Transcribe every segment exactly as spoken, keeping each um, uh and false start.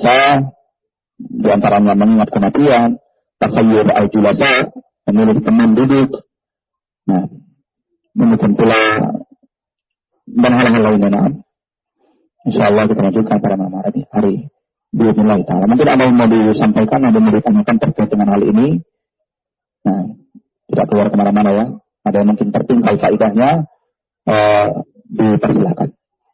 dosa, di antaranya mengingat kematian, tasayyur al-julasa, memilih teman duduk. Nah, demikian pula dan hal-hal lainnya. Nah, insyaallah kita lanjutkan pada malam hari hari bismillah taala. Mungkin ada yang mau disampaikan, ada yang mau ditanyakan terkait dengan hal ini. Nah, tidak keluar kemana-mana ya. Ada yang mungkin tertinggal faedahnya, eh, dipersilakan.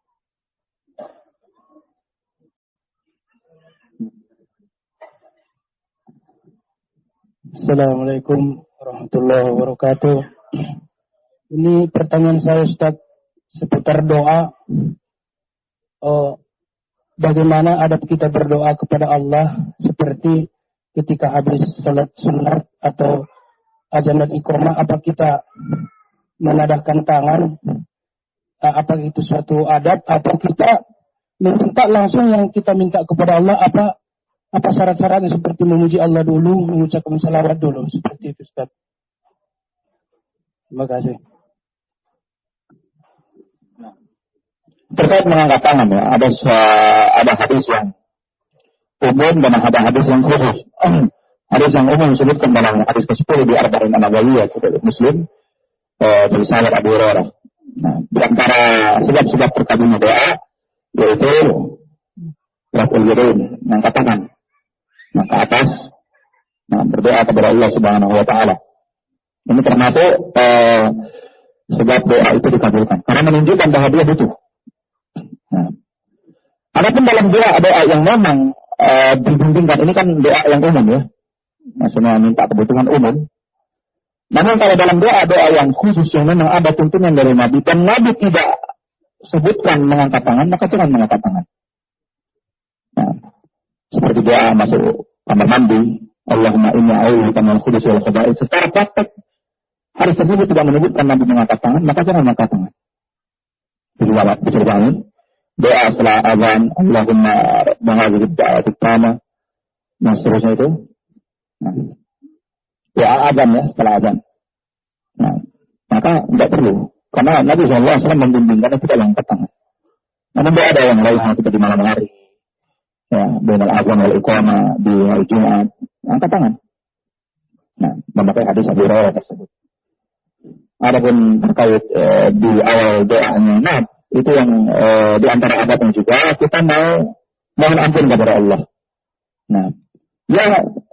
Assalamualaikum warahmatullahi wabarakatuh. Ini pertanyaan saya, Ustaz, seputar doa. Oh, bagaimana adab kita berdoa kepada Allah seperti ketika habis salat sunat atau azan dan iqamah, apa kita menadahkan tangan? Apa itu suatu adab atau kita meminta langsung yang kita minta kepada Allah? Apa apa syarat-syaratnya, seperti memuji Allah dulu, mengucapkan salawat dulu, seperti itu, Ustaz. Terima kasih. Terkait mengangkat tangan ya, ada ada hadis yang umum dan ada hadis yang khusus. Hadis yang umum disebutkan dalam hadis kesepuluh di Arba'in An-Nawawiyah dari Muslim, eh, dari sahabat Abu Hurairah. Nah, di antara sebab-sebab terkabulnya doa yaitu raf'ul yadain, mengangkat tangan, nah, ke atas, nah, berdoa kepada Allah Subhanahu wa taala. Ini termasuk eh, sebab doa itu dikabulkan karena menunjukkan bahwa dia butuh. Nah, adapun dalam doa doa yang memang uh, dibimbingkan, ini kan doa yang umum ya, maksudnya minta kebutuhan umum. Namun kalau dalam doa doa yang khusus yang memang ada tuntunan dari Nabi dan Nabi tidak sebutkan mengangkat tangan, maka jangan mengangkat tangan. Nah, seperti doa masuk kamar mandi, Allahumma inni a'udzubika minal khubuthi wal khaba'ith. Secara praktek hadis tersebut tidak menyebutkan Nabi mengangkat tangan, maka jangan mengangkat tangan. Dijawab, diceritakan doa setelah azan, Allahumma bangadzib da'atik tama, dan seterusnya itu. Nah, doa azan ya, setelah azan. Nah, maka tidak perlu, karena Nabi shallallahu alaihi wasallam membimbingkan kita mengangkat tangan. Namun doa ada yang lain seperti di malam hari, ya, bainal azan wal iqamah di hari Jumat, angkat tangan. Nah, memakai hadis Abu Hurairah tersebut. Adapun terkait eh, di awal doanya, nah, itu yang e, di antara adabnya juga kita mau mohon ampun kepada Allah. Nah, ya